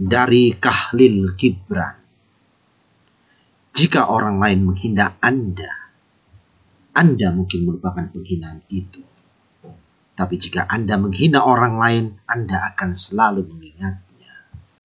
Dari Khalil Gibran. Jika orang lain menghina Anda mungkin melupakan penghinaan itu. Tapi jika Anda menghina orang lain, Anda akan selalu mengingat